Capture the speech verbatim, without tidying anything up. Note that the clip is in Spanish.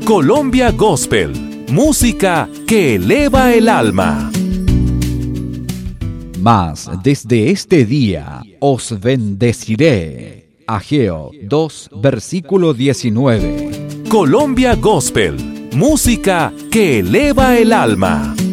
Colombia Gospel, música que eleva el alma. Mas desde este día os bendeciré. Ageo dos, versículo diecinueve. Colombia Gospel, música que eleva el alma.